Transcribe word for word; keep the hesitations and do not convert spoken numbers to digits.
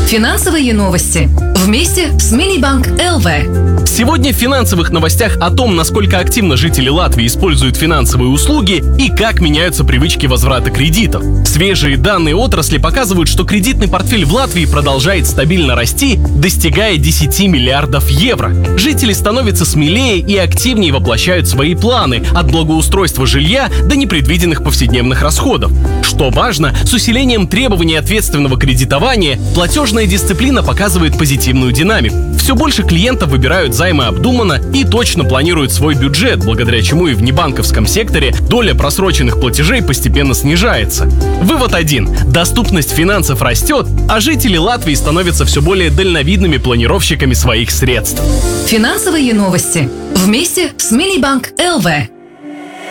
Финансовые новости. Вместе с Милибанк эл ви. Сегодня в финансовых новостях о том, насколько активно жители Латвии используют финансовые услуги и как меняются привычки возврата кредитов. Свежие данные отрасли показывают, что кредитный портфель в Латвии продолжает стабильно расти, достигая десять миллиардов евро. Жители становятся смелее и активнее воплощают свои планы, от благоустройства жилья до непредвиденных повседневных расходов. Что важно, с усилением требований ответственного кредитования платежная дисциплина показывает позитивную динамику. Все больше клиентов выбирают займы обдуманно и точно планируют свой бюджет, благодаря чему и в небанковском секторе доля просроченных платежей постепенно снижается. Вывод один. Доступность финансов растет, а жители Латвии становятся все более дальновидными планировщиками своих средств. Финансовые новости. Вместе с Милибанк эл ви.